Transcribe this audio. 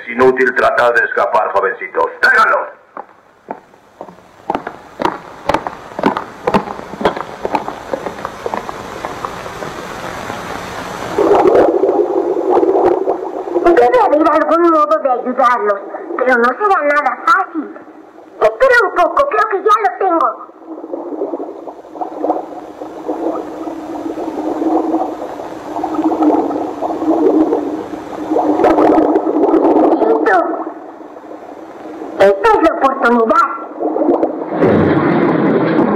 Es inútil tratar de escapar, jovencitos. ¡Tráiganlo! Debe haber algún modo de ayudarlos, pero no será nada fácil. Espera un poco, creo que ya lo tengo.